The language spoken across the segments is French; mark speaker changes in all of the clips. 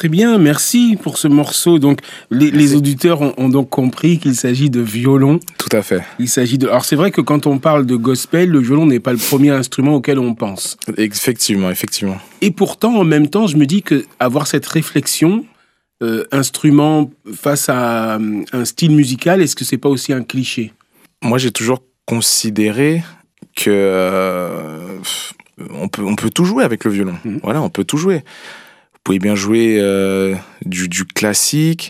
Speaker 1: Très bien, merci pour ce morceau. Donc, les auditeurs ont donc compris qu'il s'agit de violon.
Speaker 2: Tout à fait.
Speaker 1: Alors, c'est vrai que quand on parle de gospel, le violon n'est pas le premier instrument auquel on pense.
Speaker 2: Effectivement.
Speaker 1: Et pourtant, en même temps, je me dis qu'avoir cette réflexion, instrument face à un style musical, est-ce que c'est pas aussi un cliché ?
Speaker 2: Moi, j'ai toujours considéré que on peut tout jouer avec le violon. Voilà, on peut tout jouer. Vous pouvez bien jouer du classique,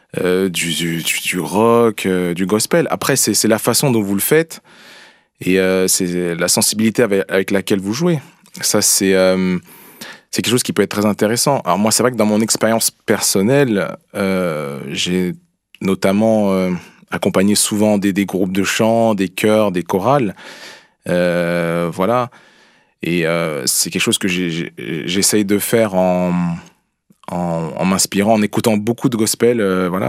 Speaker 2: du rock, du gospel. Après, c'est la façon dont vous le faites et c'est la sensibilité avec laquelle vous jouez. Ça, c'est quelque chose qui peut être très intéressant. Alors moi, c'est vrai que dans mon expérience personnelle, j'ai notamment accompagné souvent des groupes de chant, des chœurs, des chorales. Voilà. Et c'est quelque chose que j'essaye de faire en m'inspirant, en écoutant beaucoup de gospel,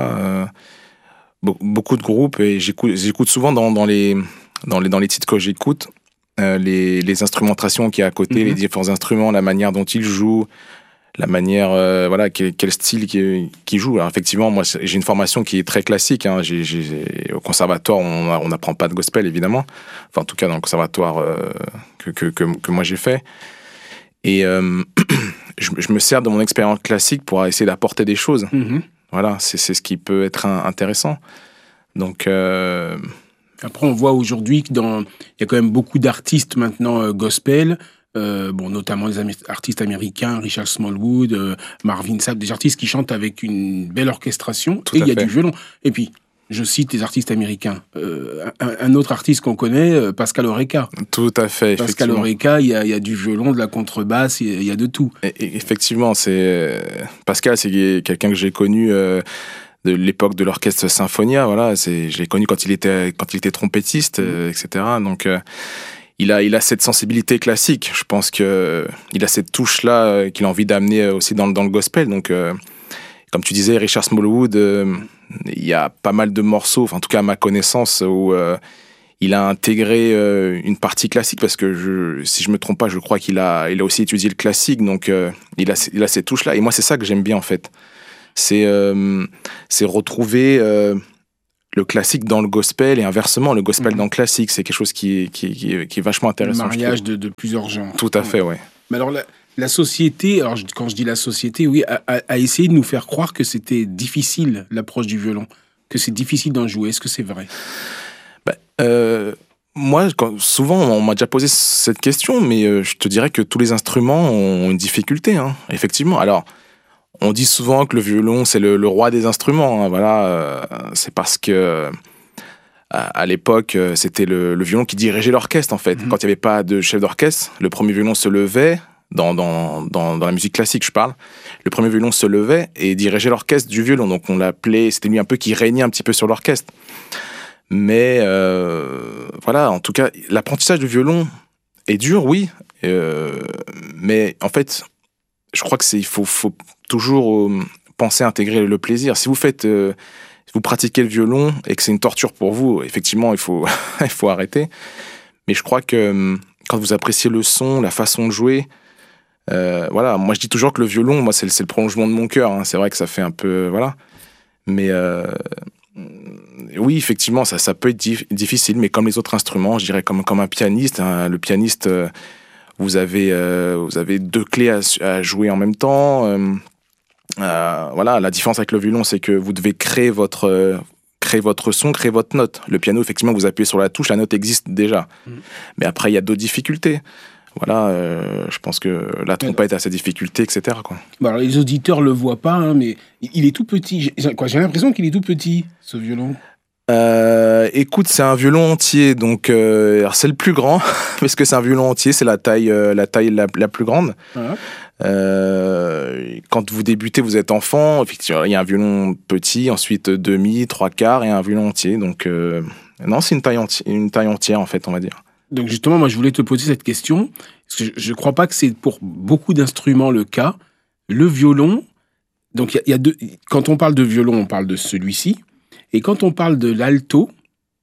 Speaker 2: beaucoup de groupes, et j'écoute souvent dans les titres que j'écoute, les instrumentations qu'il y a à côté, les différents instruments, la manière dont ils jouent, la manière, quel style qui joue. Alors effectivement, moi j'ai une formation qui est très classique, hein. Au conservatoire, on n'apprend pas de gospel, évidemment. Enfin, en tout cas, dans le conservatoire que moi j'ai fait. Et je me sers de mon expérience classique pour essayer d'apporter des choses. Voilà, c'est ce qui peut être intéressant. Donc...
Speaker 1: Après, on voit aujourd'hui qu'il y a quand même beaucoup d'artistes maintenant gospel, notamment les artistes américains, Richard Smallwood, Marvin Sapp, des artistes qui chantent avec une belle orchestration, et il y a du violon. Et puis, je cite les artistes américains. Un autre artiste qu'on connaît, Pascal Oreca.
Speaker 2: Tout à fait,
Speaker 1: Pascal Oreca, il y a du violon, de la contrebasse, il y a de tout.
Speaker 2: Et effectivement, Pascal, c'est quelqu'un que j'ai connu de l'époque de l'orchestre Symphonia. Voilà, je l'ai connu quand il était trompettiste, etc. Donc, il a cette sensibilité classique. Je pense que il a cette touche-là qu'il a envie d'amener aussi dans le gospel. Donc, comme tu disais, Richard Smallwood, il y a pas mal de morceaux, enfin, en tout cas à ma connaissance, où il a intégré une partie classique, parce que si je me trompe pas, je crois qu'il a aussi étudié le classique. Donc, il a cette touche-là. Et moi, c'est ça que j'aime bien, en fait. C'est retrouver le classique dans le gospel et inversement, le gospel dans le classique. C'est quelque chose qui est vachement intéressant.
Speaker 1: Le mariage de plusieurs genres.
Speaker 2: Tout à fait, ouais.
Speaker 1: Mais alors, la société, quand je dis la société, oui, a essayé de nous faire croire que c'était difficile, l'approche du violon, que c'est difficile d'en jouer. Est-ce que c'est vrai ?
Speaker 2: Moi, souvent, on m'a déjà posé cette question, mais je te dirais que tous les instruments ont une difficulté, hein, effectivement. Alors, on dit souvent que le violon, c'est le roi des instruments. Hein, voilà, c'est parce que à l'époque, c'était le violon qui dirigeait l'orchestre, en fait. Quand il n'y avait pas de chef d'orchestre, le premier violon se levait, dans la musique classique, je parle. Le premier violon se levait et dirigeait l'orchestre du violon. Donc on l'appelait, c'était lui un peu qui régnait un petit peu sur l'orchestre. Mais voilà, en tout cas, l'apprentissage du violon est dur, oui. Mais en fait, je crois il faut toujours penser à intégrer le plaisir. Si vous pratiquez le violon et que c'est une torture pour vous, effectivement, il faut arrêter. Mais je crois que quand vous appréciez le son, la façon de jouer, voilà. Moi, je dis toujours que le violon, moi, c'est le prolongement de mon cœur. Hein. C'est vrai que ça fait un peu, voilà. Mais oui, effectivement, ça peut être difficile. Mais comme les autres instruments, je dirais comme un pianiste. Hein, le pianiste, vous avez 2 clés à jouer en même temps. Voilà, la différence avec le violon, c'est que vous devez créer votre son, créer votre note. Le piano, effectivement, vous appuyez sur la touche, la note existe déjà. Mais après, il y a d'autres difficultés. Voilà, je pense que la trompette a ses difficultés, etc. Quoi.
Speaker 1: Bon, alors, les auditeurs le voient pas, hein, mais il est tout petit. J'ai l'impression qu'il est tout petit, ce violon.
Speaker 2: Écoute, c'est un violon entier, donc alors c'est le plus grand, parce que c'est un violon entier, c'est la taille la plus grande. Voilà. Quand vous débutez, vous êtes enfant, effectivement, il y a un violon petit, ensuite demi, 3/4 et un violon entier. Donc non, c'est une taille entière en fait, on va dire.
Speaker 1: Donc justement, moi je voulais te poser cette question, parce que je crois pas que c'est pour beaucoup d'instruments le cas. Le violon, donc il y a deux. Quand on parle de violon, on parle de celui-ci, et quand on parle de l'alto,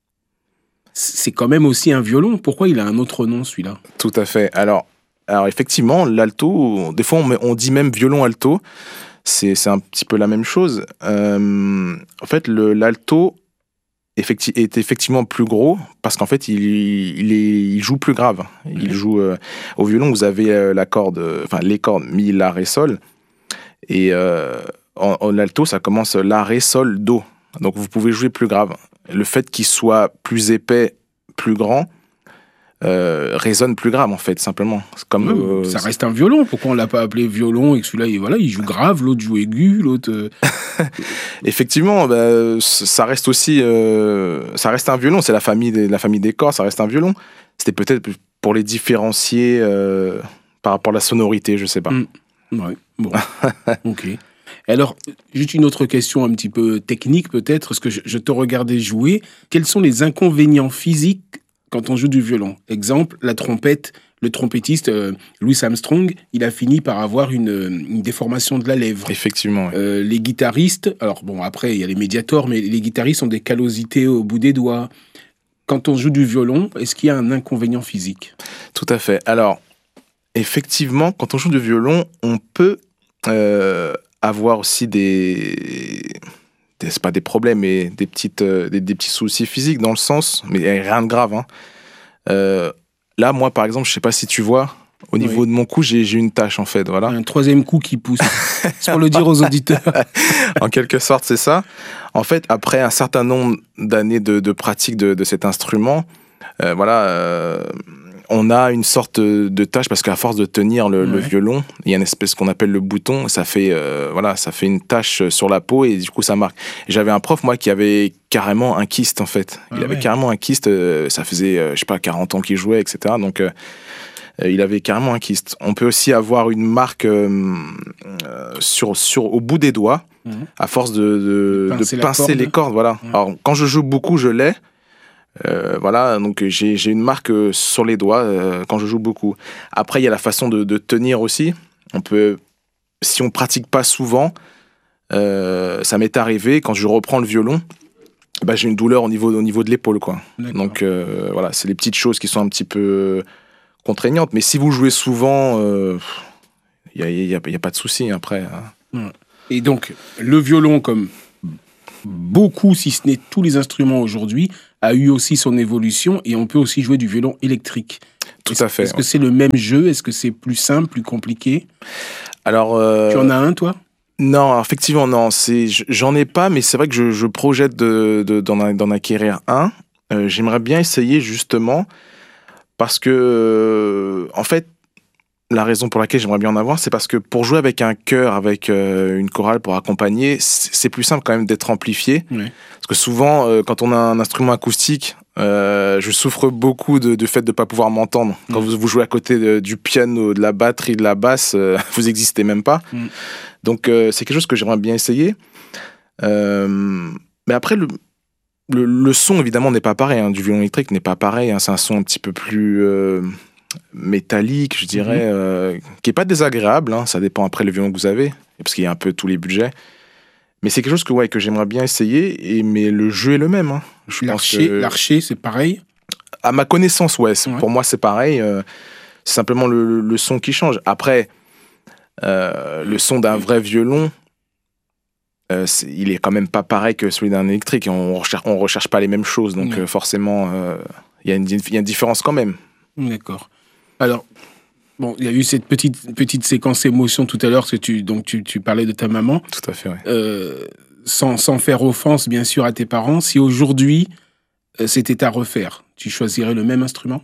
Speaker 1: c'est quand même aussi un violon. Pourquoi il a un autre nom celui-là ?
Speaker 2: Tout à fait. Alors effectivement, l'alto, des fois on dit même violon alto. c'est un petit peu la même chose. En fait, l'alto est effectivement plus gros parce qu'en fait, il joue plus grave. Il joue au violon, vous avez les cordes mi, la, ré, sol. Et en alto, ça commence la, ré, sol, do. Donc vous pouvez jouer plus grave. Le fait qu'il soit plus épais, plus grand, résonne plus grave en fait, simplement. C'est comme,
Speaker 1: ça reste un violon. Pourquoi on l'a pas appelé violon et que celui-là, il joue grave, l'autre joue aigu, l'autre.
Speaker 2: Effectivement, ça reste aussi, ça reste un violon. C'est la famille des cordes. Ça reste un violon. C'était peut-être pour les différencier par rapport à la sonorité, je sais pas.
Speaker 1: Ouais. Bon. Ok. Alors, juste une autre question un petit peu technique peut-être, parce que je te regardais jouer. Quels sont les inconvénients physiques quand on joue du violon? Exemple, la trompette, le trompettiste Louis Armstrong, il a fini par avoir une déformation de la lèvre.
Speaker 2: Effectivement. Ouais.
Speaker 1: Les guitaristes, alors bon, après il y a les médiators, mais les guitaristes ont des callosités au bout des doigts. Quand on joue du violon, est-ce qu'il y a un inconvénient physique?
Speaker 2: Tout à fait. Alors, effectivement, quand on joue du violon, on peut avoir aussi c'est pas des problèmes, mais des petits soucis physiques dans le sens, mais rien de grave. Là, moi, par exemple, je sais pas si tu vois, au niveau de mon cou, j'ai une tache, en fait, voilà.
Speaker 1: Un troisième cou qui pousse. C'est pour le dire aux auditeurs.
Speaker 2: En quelque sorte, c'est ça. En fait, après un certain nombre d'années de pratique de cet instrument, on a une sorte de tâche parce qu'à force de tenir le violon, il y a une espèce qu'on appelle le bouton, ça fait une tache sur la peau et du coup ça marque. Et j'avais un prof moi qui avait carrément un kyste en fait. Il avait carrément un kyste, ça faisait 40 ans qu'il jouait, etc. Donc il avait carrément un kyste. On peut aussi avoir une marque au bout des doigts à force de pincer les cordes. Voilà. Alors quand je joue beaucoup, je l'ai. Donc j'ai une marque sur les doigts quand je joue beaucoup. Après, il y a la façon de tenir aussi. Si on pratique pas souvent, ça m'est arrivé quand je reprends le violon, j'ai une douleur au niveau de l'épaule, quoi. D'accord. Donc c'est les petites choses qui sont un petit peu contraignantes. Mais si vous jouez souvent, il y a pas de souci après.
Speaker 1: Et donc le violon, comme beaucoup, si ce n'est tous les instruments aujourd'hui, a eu aussi son évolution et on peut aussi jouer du violon électrique.
Speaker 2: Tout à fait.
Speaker 1: Est-ce que c'est le même jeu? Est-ce que c'est plus simple, plus compliqué?
Speaker 2: Alors,
Speaker 1: tu en as un, toi?
Speaker 2: Non, effectivement, non. J'en ai pas, mais c'est vrai que je projette d'en acquérir un. J'aimerais bien essayer, justement, parce que, en fait, la raison pour laquelle j'aimerais bien en avoir, c'est parce que pour jouer avec un chœur, avec une chorale pour accompagner, c'est plus simple quand même d'être amplifié. Oui. Parce que souvent, quand on a un instrument acoustique, je souffre beaucoup du fait de ne pas pouvoir m'entendre. Quand vous jouez à côté du piano, de la batterie, de la basse, vous n'existez même pas. Donc c'est quelque chose que j'aimerais bien essayer. Mais après, le son, évidemment, n'est pas pareil. Du violon électrique n'est pas pareil. C'est un son un petit peu plus métallique, je dirais, qui est pas désagréable, ça dépend après le violon que vous avez, parce qu'il y a un peu tous les budgets, mais c'est quelque chose que j'aimerais bien essayer, mais le jeu est le même.
Speaker 1: L'archer, c'est pareil?
Speaker 2: À ma connaissance, pour moi c'est pareil, c'est simplement le son qui change. Après, le son d'un vrai violon, il est quand même pas pareil que celui d'un électrique, et on recherche pas les mêmes choses, donc forcément, il y a une différence quand même.
Speaker 1: D'accord. Alors, bon, il y a eu cette petite séquence émotion tout à l'heure, que tu parlais de ta maman.
Speaker 2: Tout à fait, oui.
Speaker 1: Sans faire offense, bien sûr, à tes parents, si aujourd'hui, c'était à refaire, tu choisirais le même instrument?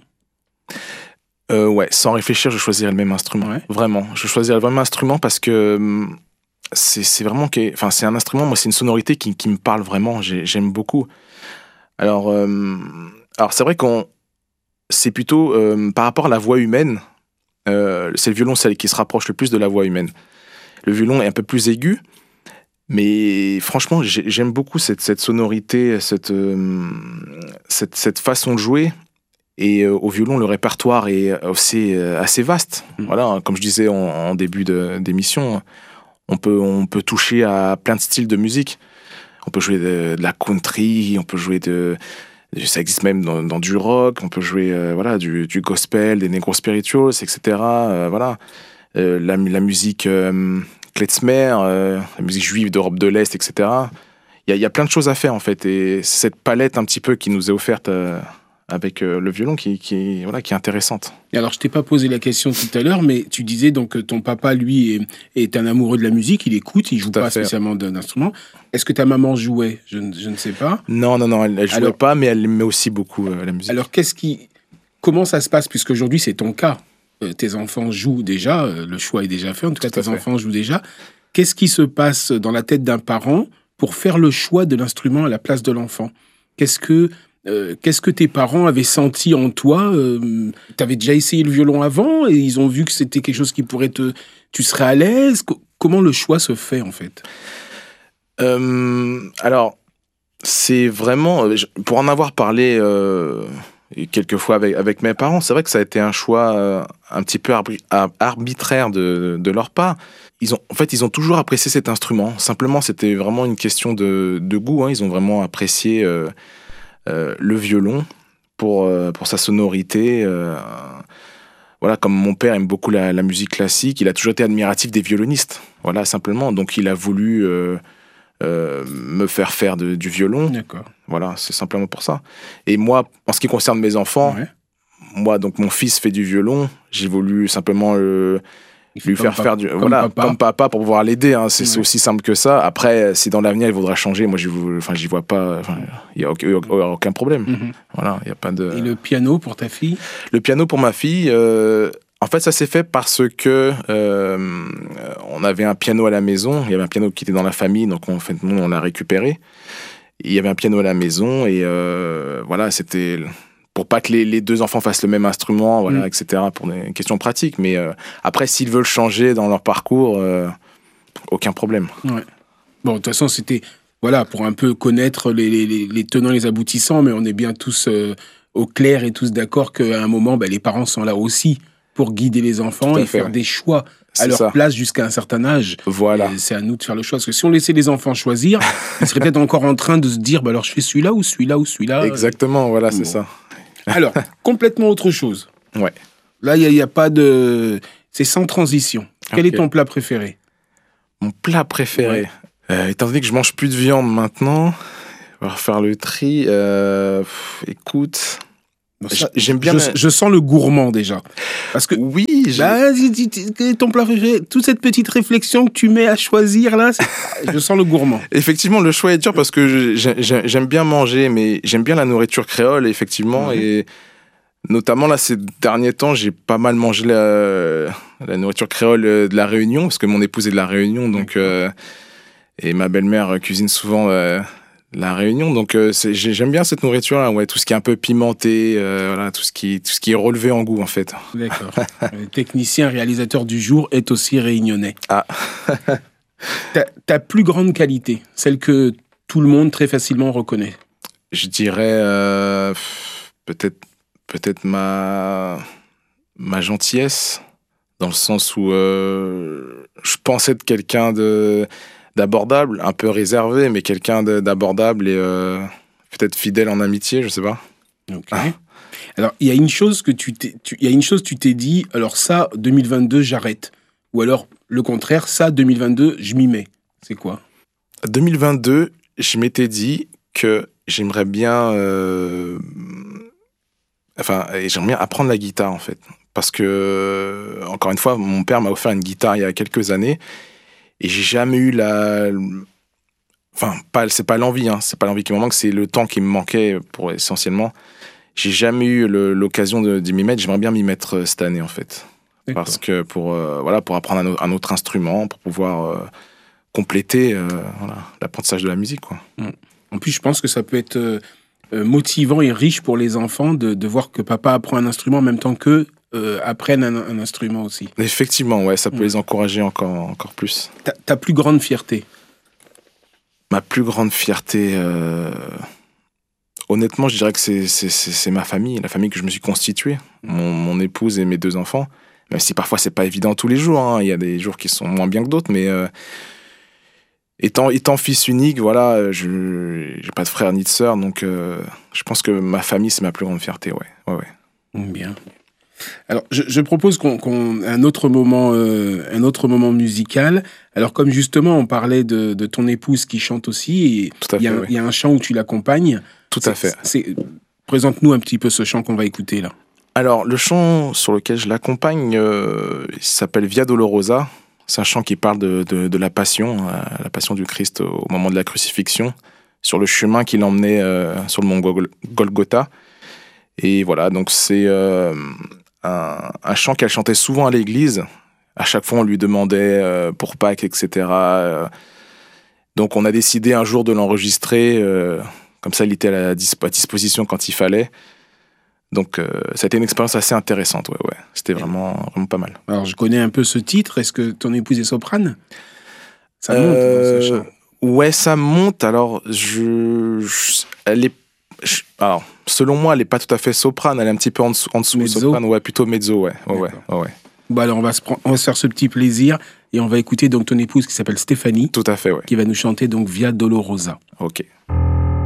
Speaker 2: Sans réfléchir, je choisirais le même instrument. Ouais. Vraiment, je choisirais le même instrument parce que c'est vraiment... c'est un instrument, moi, c'est une sonorité qui me parle vraiment, j'aime beaucoup. Alors c'est vrai c'est plutôt par rapport à la voix humaine, c'est le violoncelle qui se rapproche le plus de la voix humaine. Le violon est un peu plus aigu, mais franchement, j'aime beaucoup cette sonorité, cette façon de jouer. Et au violon, le répertoire est aussi assez vaste. Voilà, comme je disais en début d'émission, on peut toucher à plein de styles de musique. On peut jouer de la country, on peut jouer ça existe même dans du rock, on peut jouer du gospel, des negro spirituals, etc. La musique klezmer, la musique juive d'Europe de l'Est, etc. Il y a plein de choses à faire, en fait. Et c'est cette palette un petit peu qui nous est offerte avec le violon qui est intéressante.
Speaker 1: Et alors, je t'ai pas posé la question tout à l'heure, mais tu disais donc que ton papa, lui, est un amoureux de la musique, il écoute, il joue pas spécialement d'instrument. Est-ce que ta maman jouait ? Je ne sais pas.
Speaker 2: Non, elle jouait pas, mais elle aimait aussi beaucoup la musique.
Speaker 1: Alors, comment ça se passe, puisqu'aujourd'hui, c'est ton cas. Tes enfants jouent déjà, le choix est déjà fait, en tout cas, tes enfants jouent déjà. Qu'est-ce qui se passe dans la tête d'un parent pour faire le choix de l'instrument à la place de l'enfant ? Qu'est-ce que tes parents avaient senti en toi ? Tu avais déjà essayé le violon avant et ils ont vu que c'était quelque chose qui pourrait tu serais à l'aise ? Comment le choix se fait, en fait ?
Speaker 2: Alors, c'est vraiment... Pour en avoir parlé quelques fois avec mes parents, c'est vrai que ça a été un choix un petit peu arbitraire de leur part. Ils ont toujours apprécié cet instrument. Simplement, c'était vraiment une question de goût. Hein. Ils ont vraiment apprécié... le violon pour sa sonorité. Voilà, comme mon père aime beaucoup la musique classique, il a toujours été admiratif des violonistes. Voilà, simplement. Donc, il a voulu me faire du violon.
Speaker 1: D'accord.
Speaker 2: Voilà, c'est simplement pour ça. Et moi, en ce qui concerne mes enfants, moi, donc mon fils fait du violon. J'ai voulu simplement lui faire faire comme papa pour pouvoir l'aider, hein. C'est aussi simple que ça. Après, si dans l'avenir il voudra changer, moi j'y vois pas, il y a aucun problème. Voilà, il y a pas de...
Speaker 1: Et le piano pour ta fille ?
Speaker 2: Le piano pour ma fille, en fait ça s'est fait parce que on avait un piano à la maison. Il y avait un piano qui était dans la famille, donc nous on l'a récupéré. Il y avait un piano à la maison et voilà, c'était pour pas que les deux enfants fassent le même instrument, voilà, etc., pour des questions pratiques. Mais après, s'ils veulent changer dans leur parcours, aucun problème.
Speaker 1: Ouais. Bon, de toute façon, c'était pour un peu connaître les tenants, les aboutissants, mais on est bien tous au clair et tous d'accord qu'à un moment, les parents sont là aussi pour guider les enfants et faire des choix à leur place jusqu'à un certain âge.
Speaker 2: Voilà.
Speaker 1: Et c'est à nous de faire le choix. Parce que si on laissait les enfants choisir, ils seraient peut-être encore en train de se dire, alors je fais celui-là ou celui-là ou celui-là.
Speaker 2: Exactement, voilà, c'est ça.
Speaker 1: Alors, complètement autre chose.
Speaker 2: Ouais.
Speaker 1: Là, il n'y a pas de... C'est sans transition. Quel est ton plat préféré ?
Speaker 2: Mon plat préféré étant donné que je mange plus de viande maintenant, on va refaire le tri. Écoute... J'aime bien.
Speaker 1: Je sens le gourmand déjà. Parce que
Speaker 2: oui.
Speaker 1: Quel est ton plat préféré ? Toute cette petite réflexion que tu mets à choisir là, je sens le gourmand.
Speaker 2: Effectivement, le choix est dur parce que j'aime bien manger, mais j'aime bien la nourriture créole, effectivement. Et notamment là, ces derniers temps, j'ai pas mal mangé la nourriture créole de la Réunion, parce que mon épouse est de la Réunion, donc et ma belle-mère cuisine souvent la Réunion, donc j'aime bien cette nourriture-là, tout ce qui est un peu pimenté, voilà, tout ce qui est relevé en goût, en fait.
Speaker 1: D'accord. Le technicien réalisateur du jour est aussi réunionnais.
Speaker 2: Ah.
Speaker 1: ta plus grande qualité, celle que tout le monde très facilement reconnaît.
Speaker 2: Je dirais peut-être ma gentillesse, dans le sens où je pense être quelqu'un d'abordable, un peu réservé, mais quelqu'un d'abordable et peut-être fidèle en amitié, je sais pas.
Speaker 1: Ok. Alors, il y a une chose tu t'es dit, alors ça, 2022, j'arrête. Ou alors, le contraire, ça, 2022, je m'y mets. C'est quoi ?
Speaker 2: 2022, je m'étais dit que j'aimerais bien apprendre la guitare, en fait. Parce que, encore une fois, mon père m'a offert une guitare il y a quelques années. Et j'ai jamais eu c'est pas l'envie, hein, c'est pas l'envie qui me manque, c'est le temps qui me manquait essentiellement. J'ai jamais eu l'occasion d'y m'y mettre. J'aimerais bien m'y mettre cette année, en fait. D'accord. Parce que pour apprendre un autre instrument, pour pouvoir compléter l'apprentissage de la musique, quoi.
Speaker 1: En plus, je pense que ça peut être motivant et riche pour les enfants de voir que papa apprend un instrument en même temps qu'eux apprennent un instrument aussi.
Speaker 2: Effectivement, ça peut les encourager encore plus.
Speaker 1: Ta plus grande fierté ?
Speaker 2: Ma plus grande fierté, honnêtement, je dirais que c'est ma famille, la famille que je me suis constituée, mon épouse et mes 2 enfants. Même si parfois c'est pas évident tous les jours, hein. Il y a des jours qui sont moins bien que d'autres, mais étant fils unique, voilà, j'ai pas de frère ni de sœur, donc je pense que ma famille c'est ma plus grande fierté, ouais.
Speaker 1: Bien. Alors, je propose qu'on un autre moment musical. Alors, comme justement, on parlait de ton épouse qui chante aussi, et
Speaker 2: Tout à fait, oui.
Speaker 1: il y a un chant où tu l'accompagnes.
Speaker 2: Tout à fait.
Speaker 1: Présente-nous un petit peu ce chant qu'on va écouter là.
Speaker 2: Alors, le chant sur lequel je l'accompagne, il s'appelle Via Dolorosa. C'est un chant qui parle de la passion du Christ au moment de la crucifixion, sur le chemin qui l'emmenait sur le mont Golgotha. Et voilà, donc c'est un chant qu'elle chantait souvent à l'église. À chaque fois, on lui demandait pour Pâques, etc. Donc, on a décidé un jour de l'enregistrer. Comme ça, il était à disposition quand il fallait. Donc, ça a été une expérience assez intéressante. Ouais. C'était vraiment pas mal.
Speaker 1: Alors, je connais un peu ce titre. Est-ce que ton épouse est soprane? Ça monte dans ce chant.
Speaker 2: Ouais, ça monte. Alors, alors, selon moi, elle n'est pas tout à fait soprane. Elle est un petit peu en dessous
Speaker 1: Mezzo.
Speaker 2: soprane. Ouais, plutôt mezzo. Ouais.
Speaker 1: Bon, alors, on va se faire ce petit plaisir et on va écouter donc ton épouse qui s'appelle Stéphanie.
Speaker 2: Tout à fait, ouais.
Speaker 1: Qui va nous chanter donc Via Dolorosa.
Speaker 2: Ok.